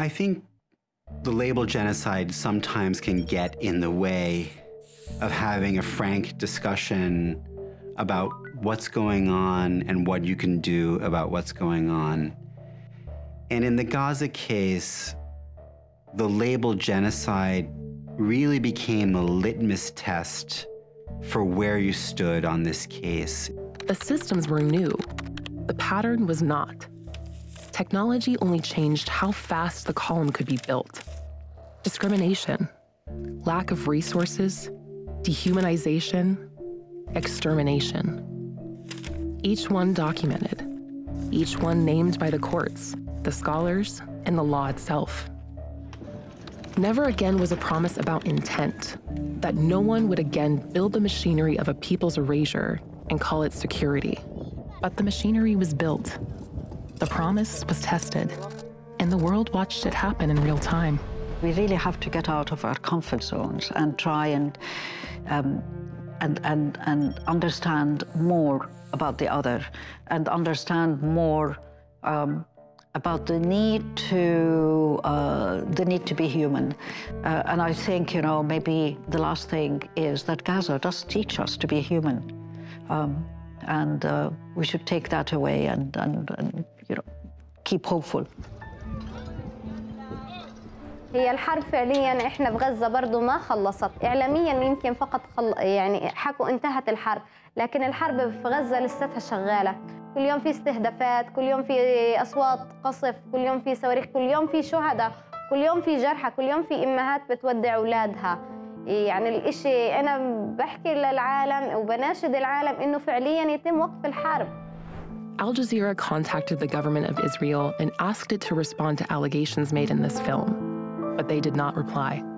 I think the label genocide sometimes can get in the way of having a frank discussion about what's going on and what you can do about what's going on. And in the Gaza case, the label genocide really became a litmus test for where you stood on this case. The systems were new. The pattern was not. Technology only changed how fast the column could be built. Discrimination, lack of resources, dehumanization, extermination. Each one documented, each one named by the courts, the scholars, and the law itself. Never again was a promise about intent, that no one would again build the machinery of a people's erasure and call it security. But the machinery was built. The promise was tested, and the world watched it happen in real time. We really have to get out of our comfort zones and try and understand more about the other, and understand more about the need to be human. And I think, maybe the last thing is that Gaza does teach us to be human. And we should take that away and keep hopeful. هي الحرب فعليا احنا بغزة برضو ما خلصت اعلاميا، يمكن فقط يعني حكوا انتهت الحرب، لكن الحرب في غزة لساتها شغالة. كل يوم في استهدافات، كل يوم في اصوات قصف، كل يوم في صواريخ، كل يوم في شهداء، كل يوم في جرحى، كل يوم في امهات بتودع اولادها. يعني الاشي انا بحكي للعالم وبناشد العالم انه فعليا يتم وقف الحرب. Al Jazeera contacted the government of Israel and asked it to respond to allegations made in this film, but they did not reply.